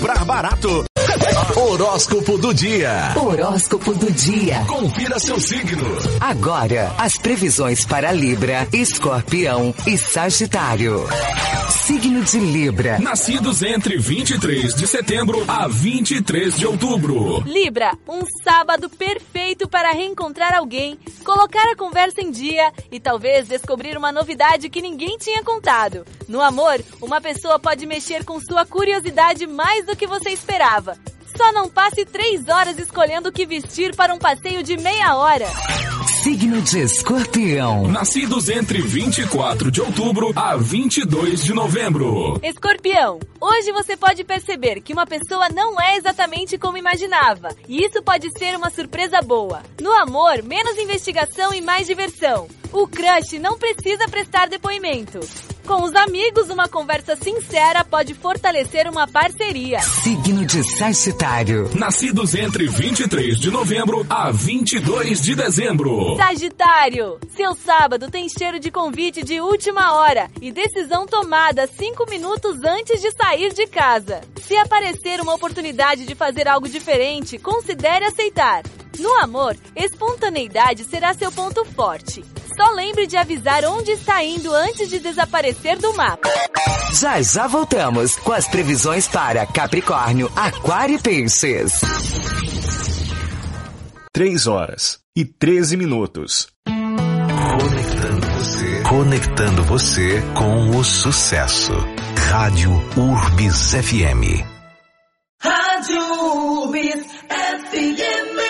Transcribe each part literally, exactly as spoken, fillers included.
comprar barato. Horóscopo do dia. Horóscopo do dia. Confira seu signo. Agora, as previsões para Libra, Escorpião e Sagitário. Signo de Libra. Nascidos entre vinte e três de setembro a vinte e três de outubro. Libra, um sábado perfeito para reencontrar alguém, colocar a conversa em dia e talvez descobrir uma novidade que ninguém tinha contado. No amor, uma pessoa pode mexer com sua curiosidade mais do que você esperava. Só não passe três horas escolhendo o que vestir para um passeio de meia hora. Signo de Escorpião. Nascidos entre vinte e quatro de outubro a vinte e dois de novembro. Escorpião, hoje você pode perceber que uma pessoa não é exatamente como imaginava. E isso pode ser uma surpresa boa. No amor, menos investigação e mais diversão. O crush não precisa prestar depoimento. Com os amigos, uma conversa sincera pode fortalecer uma parceria. Signo de Sagitário. Nascidos entre vinte e três de novembro a vinte e dois de dezembro. Sagitário, seu sábado tem cheiro de convite de última hora e decisão tomada cinco minutos antes de sair de casa. Se aparecer uma oportunidade de fazer algo diferente, considere aceitar. No amor, espontaneidade será seu ponto forte. Só lembre de avisar onde está indo antes de desaparecer do mapa. Já já voltamos com as previsões para Capricórnio, Aquário e Peixes. Três horas e treze minutos. Conectando você. Conectando você com o sucesso. Rádio Urbis F M. Rádio Urbis F M.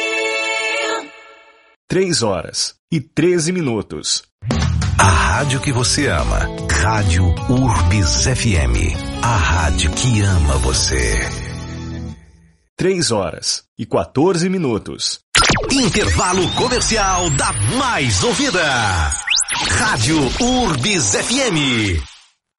Três horas e treze minutos. A rádio que você ama. Rádio Urbis F M. A rádio que ama você. Três horas e quatorze minutos. Intervalo comercial da mais ouvida. Rádio Urbis F M.